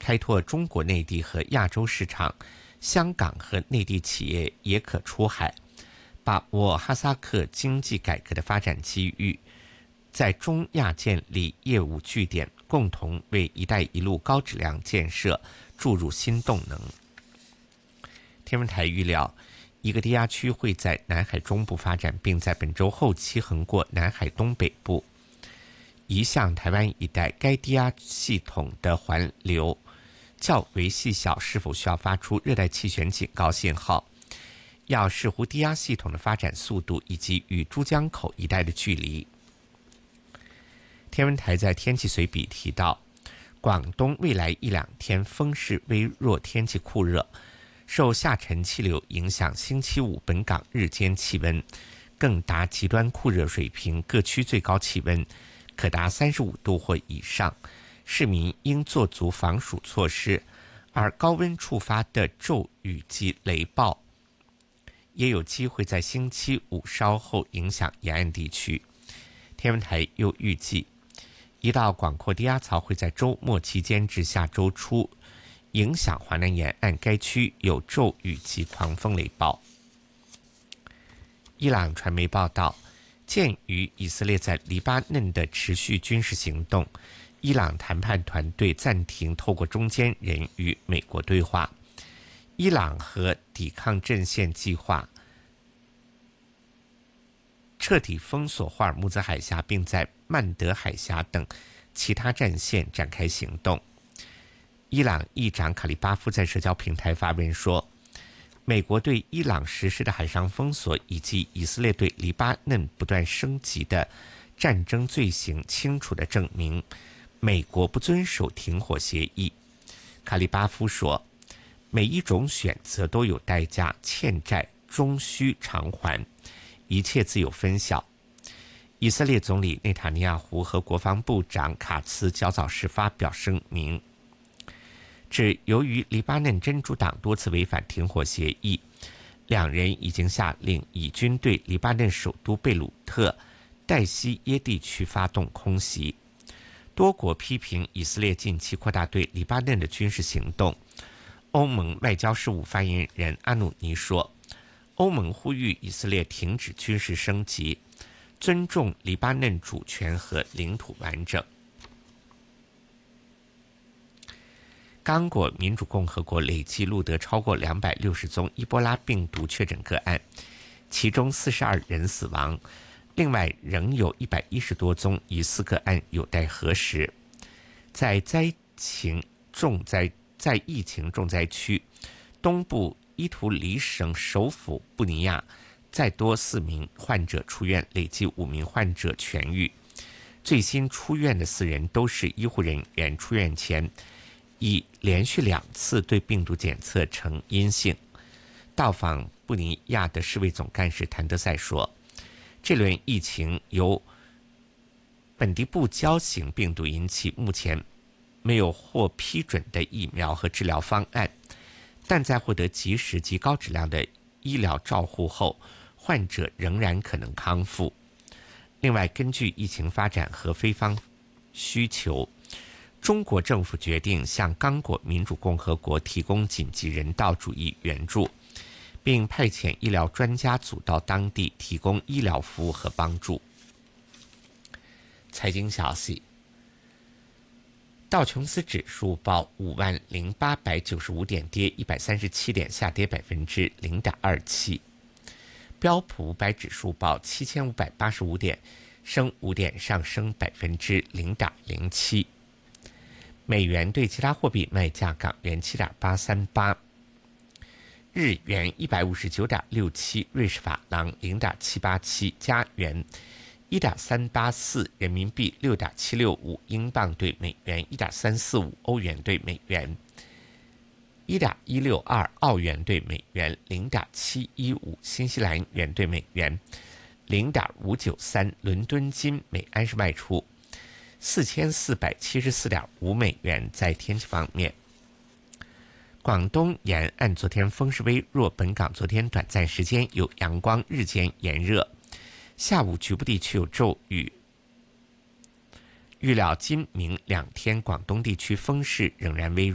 开拓中国内地和亚洲市场，香港和内地企业也可出海，把握哈萨克经济改革的发展机遇，在中亚建立业务据点，共同为“一带一路”高质量建设注入新动能。天文台预料，一个低压区会在南海中部发展，并在本周后期横过南海东北部，移向台湾一带。该低压系统的环流较为细小，是否需要发出热带气旋警告信号，要视乎低压系统的发展速度以及与珠江口一带的距离。天文台在天气随笔提到，广东未来1-2天风势微弱，天气酷热，受下沉气流影响，星期五本港日间气温更达极端酷热水平，各区最高气温可达35度或以上，市民应做足防暑措施。而高温触发的骤雨及雷暴也有机会在星期五稍后影响沿岸地区。天文台又预计，一道广阔低压槽会在周末期间至下周初影响华南沿岸，该区有骤雨及狂风雷暴。伊朗传媒报道，鉴于以色列在黎巴嫩的持续军事行动，伊朗谈判团队暂停透过中间人与美国对话。伊朗和抵抗阵线计划彻底封锁霍尔木兹海峡，并在曼德海峡等其他战线展开行动。伊朗议长卡利巴夫在社交平台发文说，美国对伊朗实施的海上封锁以及以色列对黎巴嫩不断升级的战争罪行，清楚地证明美国不遵守停火协议。卡利巴夫说，每一种选择都有代价，欠债终须偿还，一切自有分晓。以色列总理内塔尼亚胡和国防部长卡茨较早时发表声明，指由于黎巴嫩真主党多次违反停火协议，两人已经下令以军对黎巴嫩首都贝鲁特代西耶地区发动空袭。多国批评以色列近期扩大对黎巴嫩的军事行动。欧盟外交事务发言人阿努尼说，欧盟呼吁以色列停止军事升级，尊重黎巴嫩主权和领土完整。刚果民主共和国累计录得超过260宗伊波拉病毒确诊个案，其中42人死亡，另外仍有110多宗疑似个案有待核实。在疫情重灾区东部伊图里省首府布尼亚，再多4名患者出院，累计5名患者痊愈。最新出院的4人都是医护人员，出院前已连续2次对病毒检测呈阴性。到访布尼亚的世卫总干事谭德赛说，这轮疫情由本地部交型病毒引起，目前没有获批准的疫苗和治疗方案，但在获得及时及高质量的医疗照护后，患者仍然可能康复。另外，根据疫情发展和非方需求，中国政府决定向刚果民主共和国提供紧急人道主义援助，并派遣医疗专家组到当地提供医疗服务和帮助。财经消息，道琼斯指数报50895点，跌137点，下跌0.27%。标普500指数报7585点，升5点，上升0.07%。美元对其他货币卖价：港元7.838，日元159.67，瑞士法郎0.787，加元1.384，人民币6.765，英镑对美元1.345，欧元对美元1.162，澳元对美元0.715，新西兰元对美元0.593。伦敦金每安士卖出4474.5美元。在天气方面，广东沿岸昨天风势微弱，本港昨天短暂时间有阳光，日间炎热，下午局部地区有骤雨。预料今明2天广东地区风势仍然微弱。